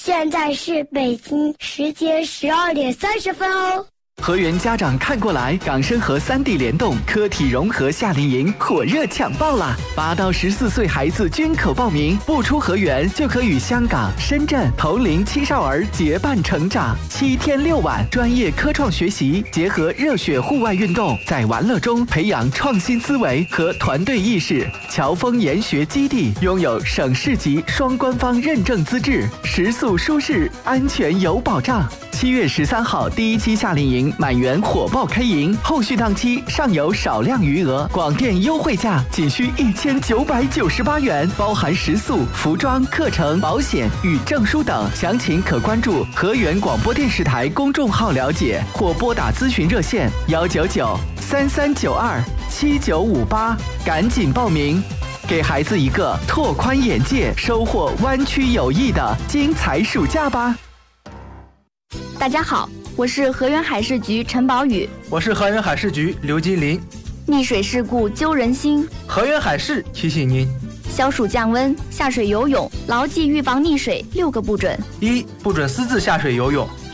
现在是北京时间12:30哦。 河源家长看过来，港深河3地联动科体融合夏令营火热抢报啦！8到14岁孩子均可报名，不出河源就可与香港、深圳同龄青少儿结伴成长。7天6晚，专业科创学习，结合热血户外运动，在玩乐中培养创新思维和团队意识。侨丰研学基地拥有省市级双官方认证资质，食宿舒适，安全有保障。7月13号第一期夏令营满员火爆开营，后续档期尚有少量余额，广电优惠价仅需1998元，包含食宿、服装、课程、保险与证书等。详情可关注河源广播电视台公众号了解，或拨打咨询热线199-3392-7958，赶紧报名，给孩子一个拓宽眼界、收获湾区友谊的精彩暑假吧。 大家好，我是河源海事局陈宝宇。 我是河源海事局刘金林。 溺水事故揪人心， 河源海事提醒您： 消暑降温，下水游泳，牢记预防溺水6个不准。 1. 不准私自下水游泳，